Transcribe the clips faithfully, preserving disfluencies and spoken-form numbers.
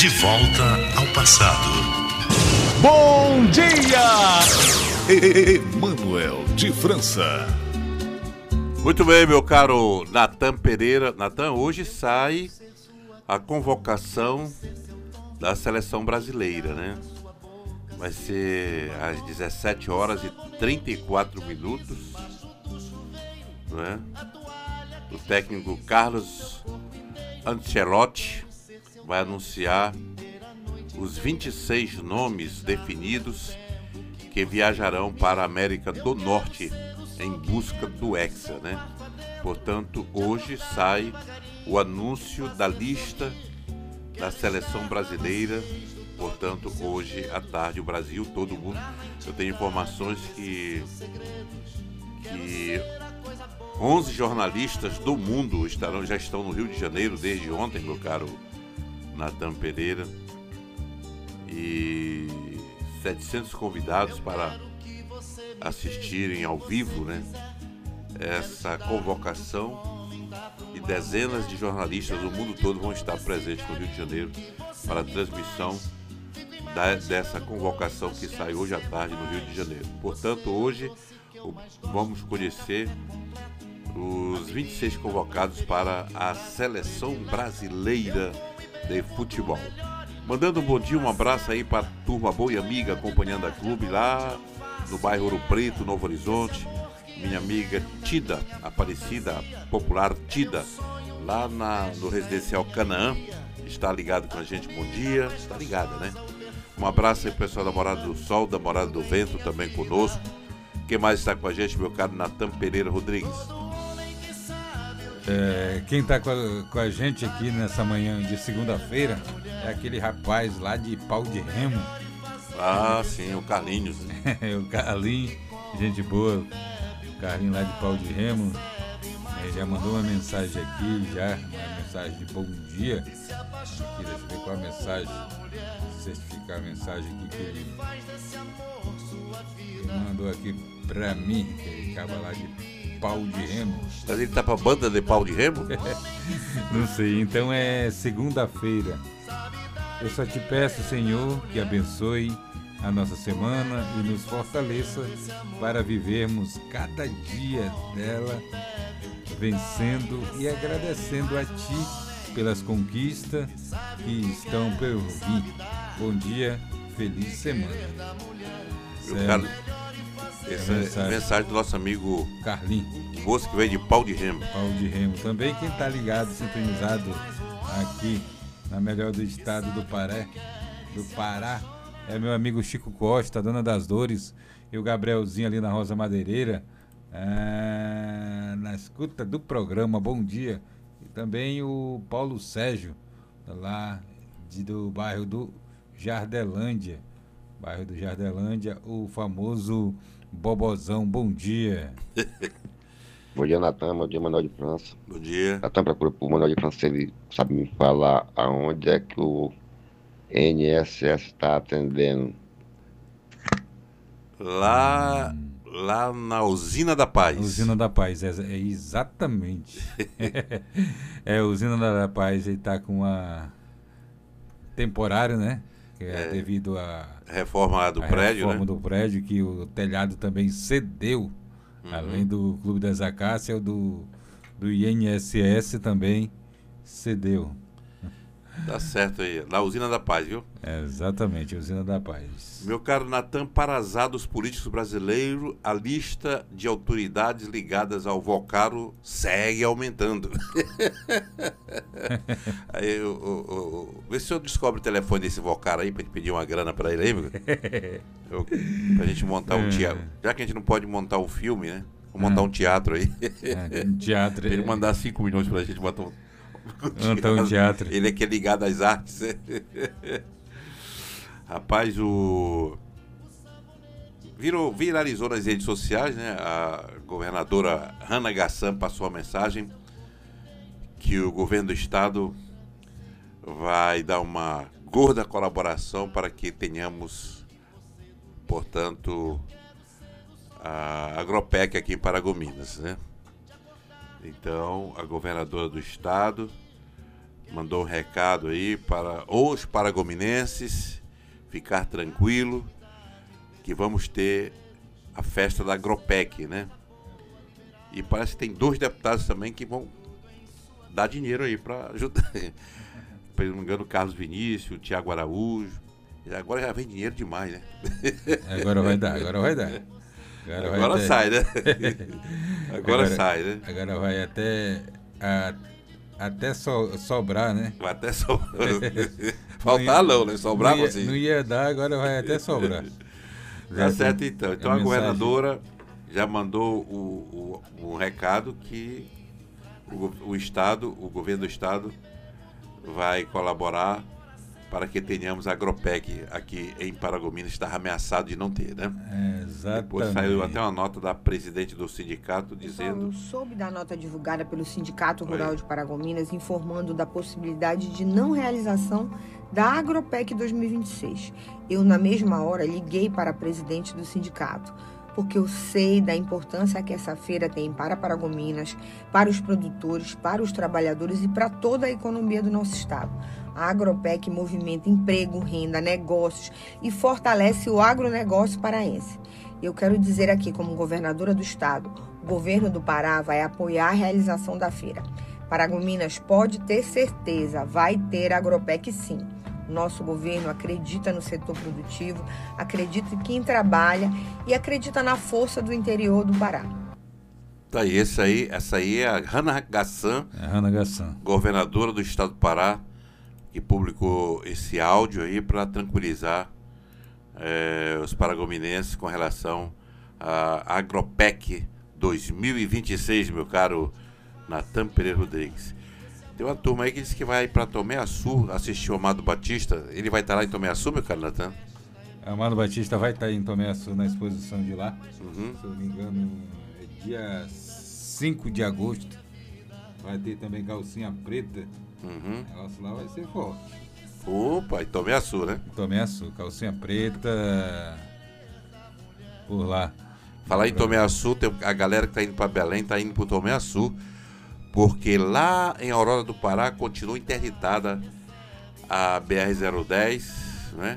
De volta ao passado. Bom dia, Emanuel de França. Muito bem, meu caro Natan Pereira. Natan, hoje sai a convocação da seleção brasileira, né? Vai ser às dezessete horas e trinta e quatro minutos, né? O técnico Carlos Ancelotti vai anunciar os vinte e seis nomes definidos que viajarão para a América do Norte em busca do Hexa, né? Portanto, hoje sai o anúncio da lista da seleção brasileira. Portanto, hoje à tarde, o Brasil, todo mundo. Eu tenho informações que, que onze jornalistas do mundo estarão, já estão no Rio de Janeiro desde ontem, meu caro Natan Pereira. E setecentos convidados para assistirem ao vivo, né, essa convocação, e dezenas de jornalistas do mundo todo vão estar presentes no Rio de Janeiro para a transmissão da, dessa convocação que sai hoje à tarde no Rio de Janeiro. Portanto, hoje vamos conhecer os vinte e seis convocados para a seleção brasileira de futebol. Mandando um bom dia, um abraço aí para a turma boa e amiga acompanhando a clube lá no bairro Ouro Preto, Novo Horizonte. Minha amiga Tida Aparecida, popular Tida, lá na, no residencial Canaã, está ligado com a gente. Bom dia, está ligada, né? Um abraço aí pro pessoal da Morada do Sol, da Morada do Vento também conosco. Quem mais está com a gente, meu caro Natan Pereira Rodrigues? É, quem está com, com a gente aqui nessa manhã de segunda-feira é aquele rapaz lá de Pau de Remo. Ah, sim, o Carlinhos. O Carlinhos, gente boa. O Carlinhos lá de Pau de Remo. Ele já mandou uma mensagem aqui, já, uma mensagem de bom dia. Aqui, deixa eu ver qual a mensagem. Certificar a mensagem aqui que ele, ele mandou aqui pra mim, que ele acaba lá de Pau de Remo. Mas ele tá pra banda de Pau de Remo? Não sei, então é segunda-feira. Eu só te peço, Senhor, que abençoe a nossa semana e nos fortaleça para vivermos cada dia dela vencendo e agradecendo a Ti pelas conquistas que estão por vir. Bom dia, feliz semana. Meu caro, essa é a mensagem. mensagem do nosso amigo Carlinhos, moço que veio de Pau de Remo. Pau de Remo. Também quem está ligado, sintonizado aqui na melhor do estado do Pará, do Pará, é meu amigo Chico Costa, Dona das Dores, e o Gabrielzinho ali na Rosa Madeireira, ah, na escuta do programa. Bom dia. E também o Paulo Sérgio, lá de, do bairro do Jardelândia, bairro do Jardelândia, o famoso Bobozão. Bom dia. Bom dia, Natan. Bom dia, Manuel de França. Bom dia. Natan, procura o Manuel de França, ele sabe me falar aonde é que o N S S está atendendo. Lá, hum. lá na Usina da Paz. Usina da Paz, é, é exatamente. É, a Usina da Paz, ele está com uma temporário, né? Que é, é devido à reforma lá do a prédio, reforma né? do prédio, que o telhado também cedeu. Uhum. Além do Clube das Acácias, do, do I N S S também cedeu. Tá certo aí, na Usina da Paz, viu? É, exatamente, Usina da Paz. Meu caro Natan, para azar dos políticos brasileiros, a lista de autoridades ligadas ao Vocaro segue aumentando. Aí, o, o, o, vê se o senhor descobre o telefone desse Vocaro aí, pra gente pedir uma grana pra ele aí, meu. Eu, pra gente montar um teatro. Já que a gente não pode montar um filme, né? Vamos montar um teatro aí. É, um teatro. Ele mandar cinco milhões pra gente botar um... Montar um teatro. Ele é que é ligado às artes. Rapaz, o virou, viralizou nas redes sociais, né? A governadora Hannah Gassan passou a mensagem que o governo do estado vai dar uma gorda colaboração para que tenhamos, portanto, a Agropec aqui em Paragominas, né? Então, a governadora do estado mandou um recado aí para os paragominenses ficar tranquilo que vamos ter a festa da Agropec, né? E parece que tem dois deputados também que vão dar dinheiro aí para ajudar. Se não me engano, o Carlos Vinícius, o Tiago Araújo. Agora já vem dinheiro demais, né? Agora vai dar, agora vai dar. Agora, agora vai sai, né? agora, agora sai, né? Agora vai até, a, até so, sobrar, né? Vai até sobrar. Faltar não, né? Sobrar não ia, você. Não ia dar, agora vai até sobrar. Tá certo então. Então a, a governadora já mandou o, o, o recado que o, o Estado, o governo do Estado vai colaborar para que tenhamos a Agropec aqui em Paragominas, estava ameaçado de não ter, né? É, exatamente. Depois saiu até uma nota da presidente do sindicato dizendo... Eu soube da nota divulgada pelo Sindicato Rural Oi. de Paragominas informando da possibilidade de não realização da Agropec dois mil e vinte e seis. Eu, na mesma hora, liguei para a presidente do sindicato, porque eu sei da importância que essa feira tem para Paragominas, para os produtores, para os trabalhadores e para toda a economia do nosso estado. A Agropec movimenta emprego, renda, negócios e fortalece o agronegócio paraense. Eu quero dizer aqui, como governadora do estado, o governo do Pará vai apoiar a realização da feira. Paragominas pode ter certeza, vai ter Agropec sim. Nosso governo acredita no setor produtivo, acredita em quem trabalha e acredita na força do interior do Pará. Tá aí, essa aí, essa aí é a Hannah Gassan, é Hannah Gassan, governadora do estado do Pará, que publicou esse áudio aí para tranquilizar é, os paragominenses com relação à Agropec dois mil e vinte e seis, meu caro Natan Pereira Rodrigues. Tem uma turma aí que disse que vai para Tomé Açu assistir o Amado Batista. Ele vai estar lá em Tomé Açu, meu caro Natan? Amado Batista vai estar em Tomé Açu na exposição de lá. Uhum. Se eu não me engano, é dia cinco de agosto. Vai ter também calcinha preta. Uhum. O negócio lá vai ser forte. Opa, e Tomé Açu, né? Tomé Açu, calcinha preta por lá. Falar em Tomé Açu, tem a galera que tá indo para Belém, tá indo pro Tomé Açu, porque lá em Aurora do Pará continua interditada a B R zero dez, né?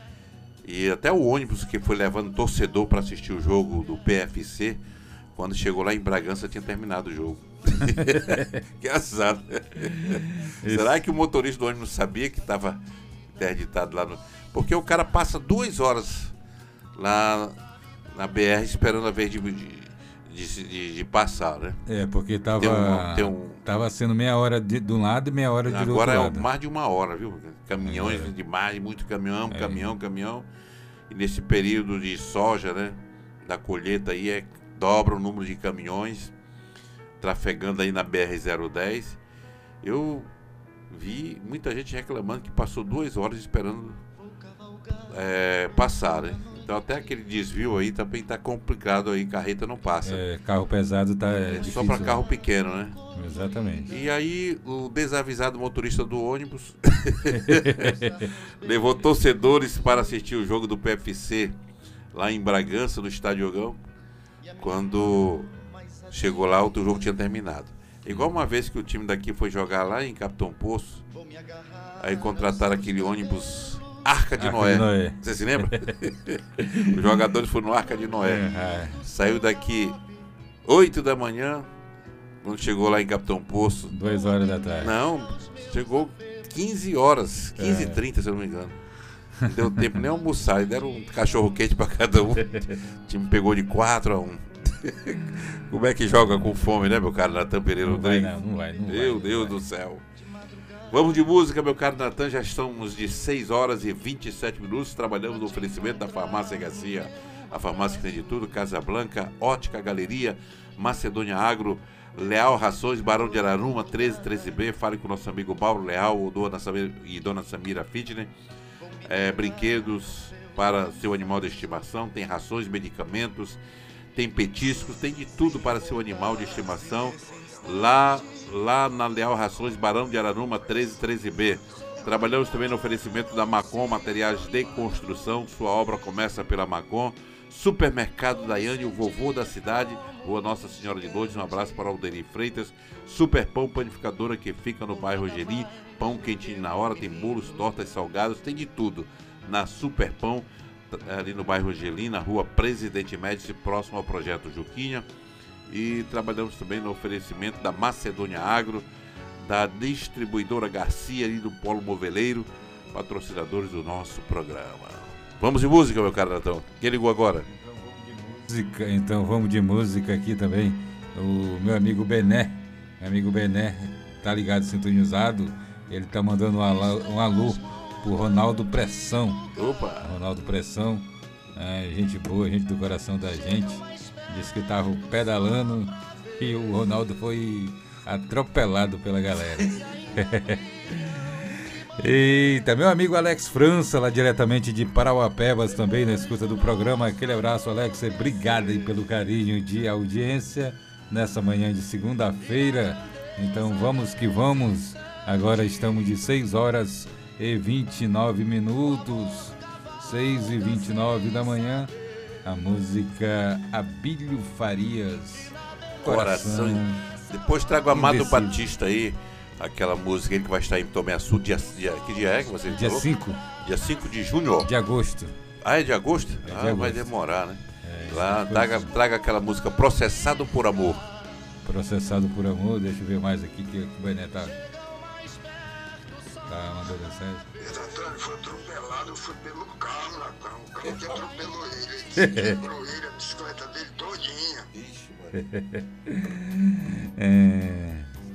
E até o ônibus que foi levando torcedor para assistir o jogo do P F C, quando chegou lá em Bragança tinha terminado o jogo. Que azar. Será que o motorista do ônibus sabia que estava interditado lá no... Porque o cara passa duas horas lá na B R esperando a vez de, de, de, de passar, né? É, porque tava, tem um, tem um... tava sendo meia hora de, de um lado e meia hora de outro lado. Agora é mais de uma hora, viu? Caminhões é. demais, muito caminhão, é. caminhão, caminhão. E nesse período de soja, né? Da colheita aí, é, dobra o número de caminhões trafegando aí na B R zero dez. Eu vi muita gente reclamando que passou duas horas esperando é, passar, né? Então até aquele desvio aí também tá complicado aí, carreta não passa. É, carro pesado tá é, é difícil, só para carro pequeno, né? Exatamente. E aí o desavisado motorista do ônibus levou torcedores para assistir o jogo do P F C lá em Bragança, no Estádio Jogão. Quando chegou lá, o jogo tinha terminado. Igual uma vez que o time daqui foi jogar lá em Capitão Poço, aí contrataram aquele ônibus Arca de Arca Noé. de Noé. Você se lembra? Os jogadores foram no Arca de Noé. É. Saiu daqui oito da manhã, quando chegou lá em Capitão Poço. Duas horas da tarde. Não, chegou quinze horas, quinze e trinta, se eu não me engano. Não deu tempo nem almoçar, deram um cachorro quente para cada um. O time pegou de quatro a um. Como é que joga com fome, né, meu caro Natan Pereira Rodrigues? Não, não vai, não vai. Meu não Deus vai. do céu. Vamos de música, meu caro Natan. Já estamos de seis horas e vinte e sete minutos. Trabalhamos no oferecimento da Farmácia Garcia. A farmácia que tem de tudo: Casa Blanca, Ótica Galeria, Macedônia Agro, Leal Rações, Barão de Araruma, treze treze B. Fale com o nosso amigo Paulo Leal ou Dona Samira, e Dona Samira Fitness. É, brinquedos para seu animal de estimação. Tem rações, medicamentos, tem petiscos, tem de tudo para seu animal de estimação. Lá, lá na Leal Rações, Barão de Araruma, treze treze B. Trabalhamos também no oferecimento da Macom, materiais de construção. Sua obra começa pela Macom. Supermercado Daiane, o vovô da cidade. Rua Nossa Senhora de Lourdes. Um abraço para Alderi Freitas, Super Pão Panificadora, que fica no bairro Rogeri. Pão quentinho na hora, tem bolos, tortas, salgados, tem de tudo na Super Pão, ali no bairro Rogeri, na Rua Presidente Médici, próximo ao Projeto Juquinha. E trabalhamos também no oferecimento da Macedônia Agro, da distribuidora Garcia, ali do Polo Moveleiro, patrocinadores do nosso programa. Vamos de música, meu caro Natão. Quem ligou agora? Música, então vamos de música aqui também. O meu amigo Bené, meu amigo Bené, tá ligado, sintonizado. Ele tá mandando um alô, um alô pro Ronaldo Pressão. Opa! Ronaldo Pressão, é, gente boa, gente do coração da gente. Disse que tava pedalando e o Ronaldo foi atropelado pela galera. Eita, meu amigo Alex França, lá diretamente de Parauapebas, também na escuta do programa. Aquele abraço, Alex, obrigado aí pelo carinho de audiência nessa manhã de segunda-feira. Então vamos que vamos. Agora estamos de seis horas e vinte e nove minutos, seis e vinte e nove da manhã. A música Abílio Farias, Coração. Coração. Depois trago o Amado Batista aí, aquela música aí que vai estar em Tomé Açu, dia, dia, que dia é que você dia falou? cinco. Dia cinco de junho. De agosto. Ah, é de agosto? É de ah, agosto. Vai demorar, né? É, Lá, traga, traga aquela música Processado por Amor. Processado por Amor, deixa eu ver mais aqui que o Bené tá, tá mandando mensagem. Antônio foi atropelado, foi pelo carro, Natão. O carro que atropelou ele, ele quebrou ele, a bicicleta dele todinha. Ixi, mano. é...